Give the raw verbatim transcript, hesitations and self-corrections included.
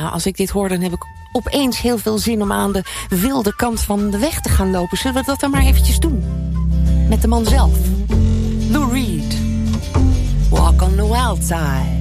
nou, als ik dit hoor, dan heb ik opeens heel veel zin om aan de wilde kant van de weg te gaan lopen. Zullen we dat dan maar eventjes doen? Met de man zelf. Lou Reed. Walk on the wild side.